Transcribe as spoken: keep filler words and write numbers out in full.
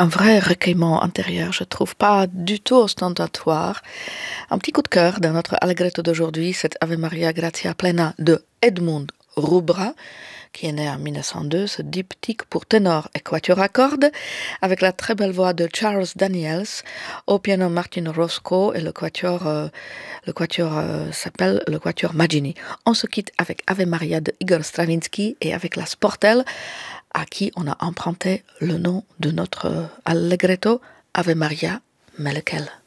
un vrai recueillement intérieur, je trouve, pas du tout ostentatoire. Un petit coup de cœur dans notre Allegretto d'aujourd'hui, cette Ave Maria Grazia Plena de Edmund Rubra, qui est né en mille neuf cent deux, ce diptyque pour ténor et quatuor à cordes, avec la très belle voix de Charles Daniels, au piano Martin Roscoe et le quatuor, euh, le quatuor euh, s'appelle le quatuor Magini. On se quitte avec Ave Maria de Igor Stravinsky et avec la Sportel, à qui on a emprunté le nom de notre Allegretto, Ave Maria, mais lequel?